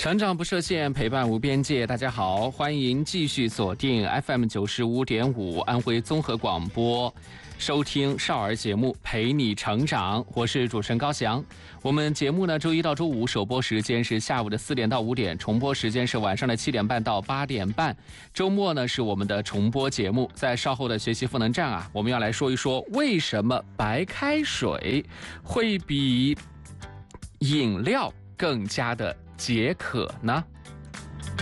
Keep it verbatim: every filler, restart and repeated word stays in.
成长不设限，陪伴无边界。大家好，欢迎继续锁定 F M 九十五点五安徽综合广播，收听少儿节目《陪你成长》。我是主持人高翔。我们节目呢，周一到周五首播时间是下午的四点到五点，重播时间是晚上的七点半到八点半。周末呢是我们的重播节目。在稍后的学习赋能站啊，我们要来说一说为什么白开水会比饮料更加的解渴呢？